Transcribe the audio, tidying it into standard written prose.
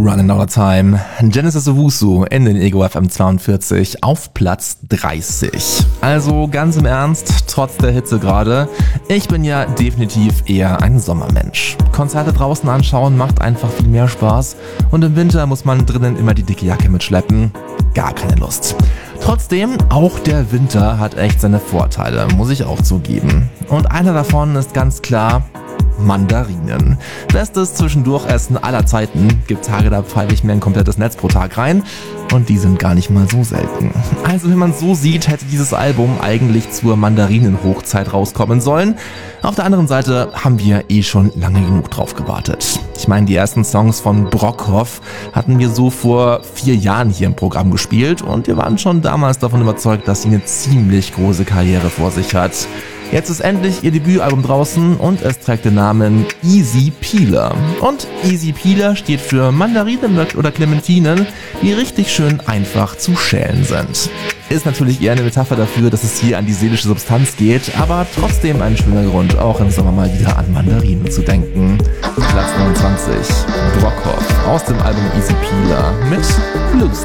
Running Out of Time. Genesis Owusu in den Ego FM 42 auf Platz 30. Also ganz im Ernst, trotz der Hitze gerade, ich bin ja definitiv eher ein Sommermensch. Konzerte draußen anschauen macht einfach viel mehr Spaß und im Winter muss man drinnen immer die dicke Jacke mitschleppen. Gar keine Lust. Trotzdem, auch der Winter hat echt seine Vorteile, muss ich auch zugeben. Und einer davon ist ganz klar Mandarinen. Bestes Zwischendurchessen aller Zeiten. Gibt Tage, da pfeife ich mir ein komplettes Netz pro Tag rein. Und die sind gar nicht mal so selten. Also wenn man so sieht, hätte dieses Album eigentlich zur Mandarinen-Hochzeit rauskommen sollen. Auf der anderen Seite haben wir schon lange genug drauf gewartet. Ich meine, die ersten Songs von Brockhoff hatten wir so vor 4 Jahren hier im Programm gespielt und wir waren schon damals davon überzeugt, dass sie eine ziemlich große Karriere vor sich hat. Jetzt ist endlich ihr Debütalbum draußen und es trägt den Namen Easy Peeler. Und Easy Peeler steht für Mandarinen oder Clementinen, die richtig schön einfach zu schälen sind. Ist natürlich eher eine Metapher dafür, dass es hier an die seelische Substanz geht, aber trotzdem ein schöner Grund, auch im Sommer mal wieder an Mandarinen zu denken. Platz 29, Brockhoff aus dem Album Easy Peeler mit Blues